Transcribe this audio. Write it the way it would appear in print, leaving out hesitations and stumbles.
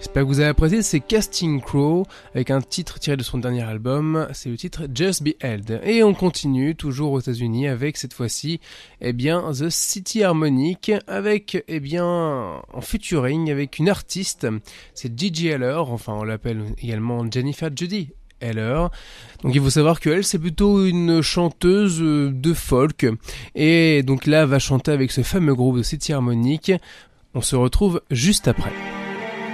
J'espère que vous avez apprécié, c'est Casting Crow avec un titre tiré de son dernier album, c'est le titre Just Be Held. Et on continue toujours aux États-Unis avec cette fois-ci, The City Harmonic avec, en featuring avec une artiste, c'est Gigi Heller, enfin on l'appelle également Jennifer Judy Heller. Donc il faut savoir qu'elle c'est plutôt une chanteuse de folk et donc là elle va chanter avec ce fameux groupe de City Harmonic. On se retrouve juste après.